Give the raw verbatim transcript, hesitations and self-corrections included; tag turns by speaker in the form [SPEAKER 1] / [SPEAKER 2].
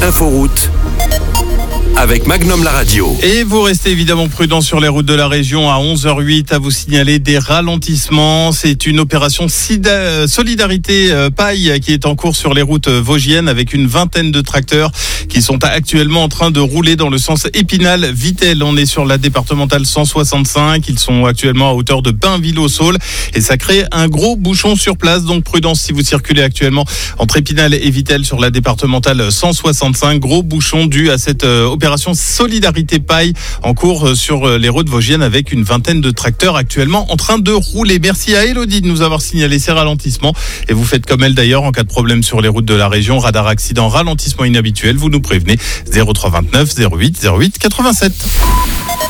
[SPEAKER 1] Inforoute avec Magnum la radio.
[SPEAKER 2] Et vous restez évidemment prudent sur les routes de la région. À onze heures huit, à vous signaler des ralentissements. C'est une opération sida- solidarité euh, paille qui est en cours sur les routes vosgiennes avec une vingtaine de tracteurs qui sont actuellement en train de rouler dans le sens Épinal-Vittel. On est sur la départementale cent soixante-cinq. Ils sont actuellement à hauteur de Bainville-au-Saule et ça crée un gros bouchon sur place. Donc prudence si vous circulez actuellement entre Épinal et Vittel sur la départementale cent soixante-cinq. Gros bouchon dû à cette euh, opération Solidarité Paille en cours sur les routes vosgiennes avec une vingtaine de tracteurs actuellement en train de rouler. Merci à Elodie de nous avoir signalé ces ralentissements et vous faites comme elle d'ailleurs en cas de problème sur les routes de la région. Radar accident, ralentissement inhabituel, vous nous prévenez zéro trois vingt-neuf zéro huit zéro huit quatre-vingt-sept.